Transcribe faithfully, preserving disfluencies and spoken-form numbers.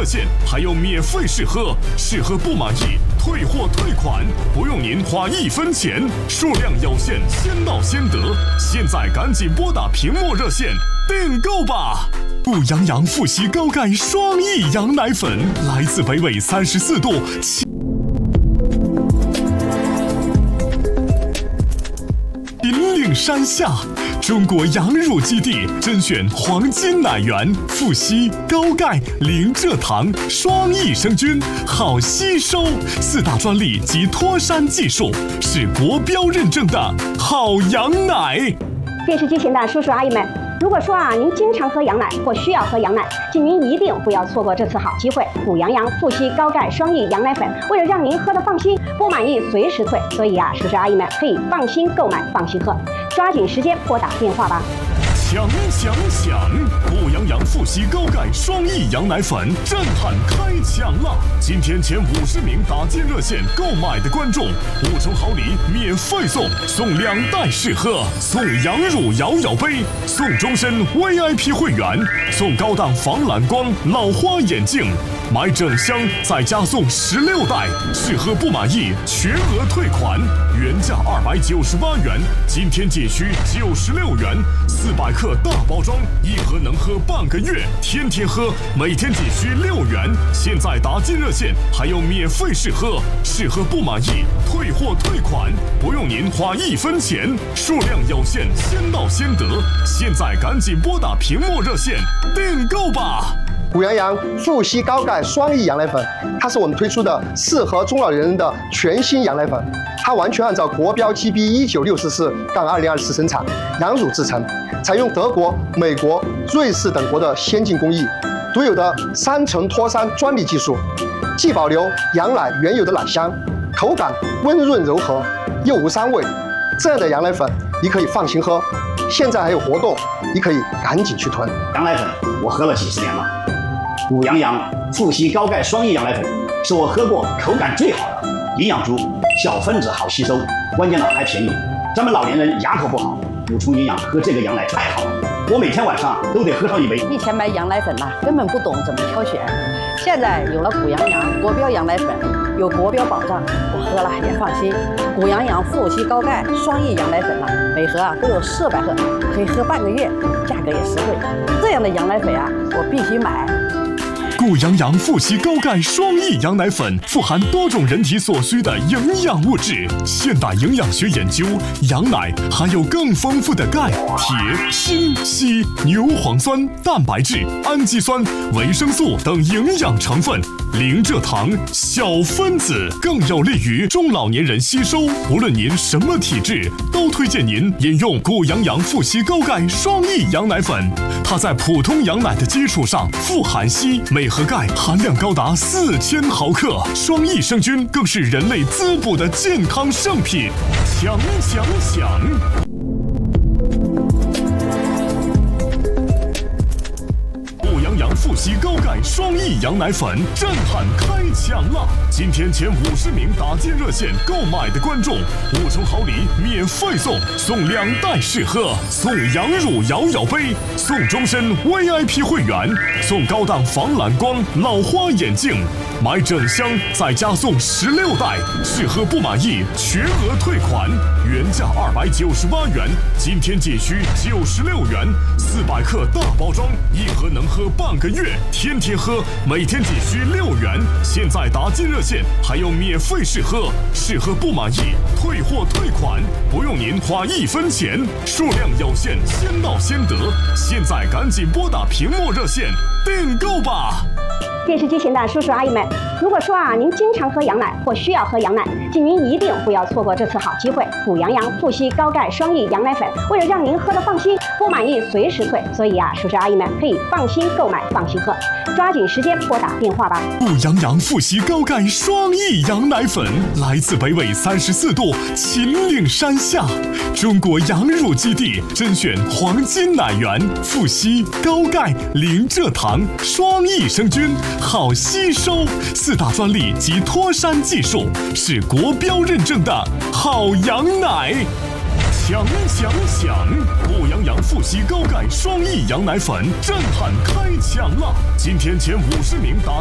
热线还有免费试喝，试喝不满意退货退款，不用您花一分钱，数量有限，先到先得。现在赶紧拨打屏幕热线订购吧！步羊羊富硒高钙双益羊奶粉，来自北纬三十四度。秦岭山下，中国羊乳基地甄选黄金奶源，富硒、高钙、零蔗糖，双益生菌，好吸收，四大专利及脱山技术，是国标认证的好羊奶。 电视机前的叔叔阿姨们，如果说啊您经常喝羊奶或需要喝羊奶，请您一定不要错过这次好机会。补羊羊富硒高钙双益羊奶粉，为了让您喝得放心，不满意随时退，所以啊叔叔阿姨们可以放心购买，放心喝，抓紧时间拨打电话吧。 想想想，步羊羊富硒高钙双益羊奶粉震撼开抢了！今天前五十名打进热线购买的观众，五重好礼免费送，送两袋试喝，送羊乳摇摇杯，送终身 V I P 会员，送高档防蓝光老花眼镜。买整箱再加送十六袋，试喝不满意全额退款，原价二百九十八元，今天仅需九十六元，四百克大包装，一盒能喝半个月，天天喝，每天仅需六元。现在打进热线还有免费试喝，试喝不满意退货退款，不用您花一分钱，数量有限，先到先得。现在赶紧拨打屏幕热线订购吧！ 步羊羊富硒高钙双益羊奶粉，它是我们推出的适合中老年人的全新羊奶粉，它完全按照国标 G B 一九六四四杠二零二四生产，羊乳制成，采用德国、美国、瑞士等国的先进工艺，独有的三层脱山专利技术，既保留羊奶原有的奶香，口感温润柔和，又无膻味。这样的羊奶粉你可以放心喝，现在还有活动，你可以赶紧去囤。 羊奶粉我喝了几十年了。步羊羊富硒高钙双益羊奶粉是我喝过口感最好的，营养足，小分子好吸收，关键呢还便宜。咱们老年人牙口不好，补充营养喝这个羊奶太好了，我每天晚上都得喝上一杯。 以前买羊奶粉呐、啊，根本不懂怎么挑选，现在有了步羊羊国标羊奶粉，有国标保障，我喝了也放心。步羊羊富硒高钙双益羊奶粉呐、啊，每盒啊都有四百克，可以喝半个月，价格也实惠。这样的羊奶粉啊，我必须买。 步羊羊富硒高钙双益羊奶粉富含多种人体所需的营养物质。现代营养学研究，羊奶含有更丰富的钙、铁、锌、硒、牛磺酸、蛋白质、氨基酸、维生素等营养成分，零蔗糖、小分子，更有利于中老年人吸收。无论您什么体质，都推荐您饮用步羊羊富硒高钙双益羊奶粉。它在普通羊奶的基础上富含硒，每盒钙含量高达四千毫克，双益生菌更是人类滋补的健康圣品。想想想，步羊羊富硒高钙双益羊奶粉震撼开抢了！今天前五十名打进热线购买的观众，五重好礼免费送，送两袋试喝，送羊乳摇摇杯，送终身 V I P 会员，送高档防蓝光老花眼镜。买整箱再加送十六袋，试喝不满意全额退款，原价二百九十八元，今天仅需九十六元，四百克大包装，一盒能喝半个月，天天喝，每天仅需六元。现在打进热线还有免费试喝，试喝不满意退货退款，不用您花一分钱，数量有限，先到先得。现在赶紧拨打屏幕热线订购吧！ 电视机前的叔叔阿姨们，如果说啊您经常喝羊奶或需要喝羊奶，请您一定不要错过这次好机会。步羊羊富硒高钙双益羊奶粉，为了让您喝得放心，不满意随时退，所以啊叔叔阿姨们可以放心购买，放心喝，抓紧时间拨打电话吧。 步羊羊富硒高钙双益羊奶粉，来自北纬三十四度秦岭山下，中国羊乳基地甄选黄金奶源，富硒、高钙、零蔗糖，双益生菌，好吸收，四大专利及脱山技术，是国标认证的好羊奶。想想想，步羊羊富硒高钙双益羊奶粉震撼开抢了！今天前五十名打